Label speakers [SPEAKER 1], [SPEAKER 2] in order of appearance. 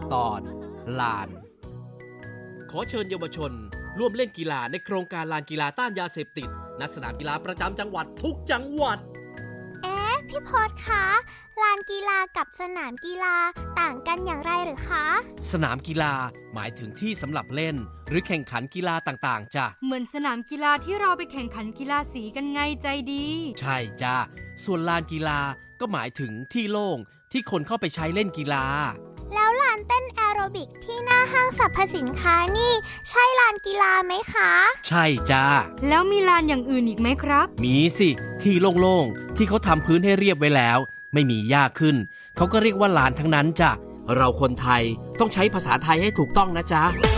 [SPEAKER 1] ตอนลานขอเชิญเยาวชนร่วมเล่นกีฬาในโครงการลานกีฬาต้านยาเสพติดณสนามกีฬาประจำจังหวัดทุกจังหวัด
[SPEAKER 2] พี่พศคะลานกีฬากับสนามกีฬาต่างกันอย่างไรหรือคะ
[SPEAKER 1] สนามกีฬาหมายถึงที่สำหรับเล่นหรือแข่งขันกีฬาต่างๆจ้ะ
[SPEAKER 3] เหมือนสนามกีฬาที่เราไปแข่งขันกีฬาสีกันไงใจดี
[SPEAKER 1] ใช่จ้ะส่วนลานกีฬาก็หมายถึงที่โล่งที่คนเข้าไปใช้เล่นกีฬา
[SPEAKER 2] แล้วลานเต้นแอโรบิกที่หน้าห้างสรรพสินค้านี่ใช่ลานกีฬาไหมคะ
[SPEAKER 1] ใช่จ้า
[SPEAKER 3] แล้วมีลานอย่างอื่นอีกไหมครับ
[SPEAKER 1] มีสิที่โล่งๆที่เขาทำพื้นให้เรียบไว้แล้วไม่มีหญ้าขึ้นเขาก็เรียกว่าลานทั้งนั้นจ้ะเราคนไทยต้องใช้ภาษาไทยให้ถูกต้องนะจ๊ะ